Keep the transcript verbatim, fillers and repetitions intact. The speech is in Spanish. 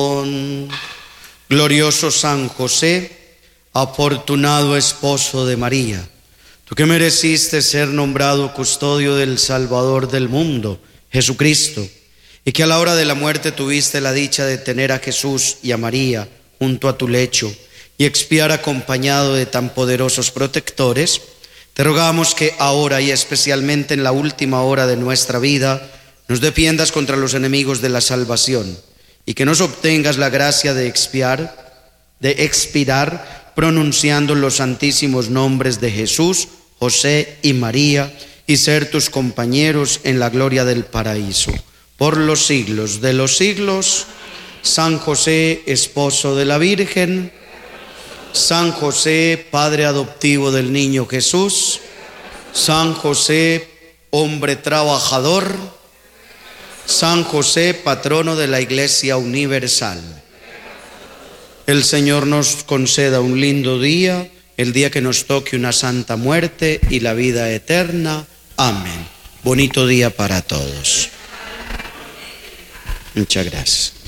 Glorioso San José, afortunado esposo de María, tú que mereciste ser nombrado custodio del Salvador del mundo, Jesucristo, y que a la hora de la muerte tuviste la dicha de tener a Jesús y a María junto a tu lecho y expiar acompañado de tan poderosos protectores, te rogamos que ahora y especialmente en la última hora de nuestra vida nos defiendas contra los enemigos de la salvación y que nos obtengas la gracia de expiar, de expirar pronunciando los santísimos nombres de Jesús, José y María y ser tus compañeros en la gloria del paraíso. Por los siglos de los siglos, San José, esposo de la Virgen, San José, padre adoptivo del niño Jesús, San José, hombre trabajador, San José, patrono de la Iglesia Universal. El Señor nos conceda un lindo día, el día que nos toque una santa muerte y la vida eterna. Amén. Bonito día para todos. Muchas gracias.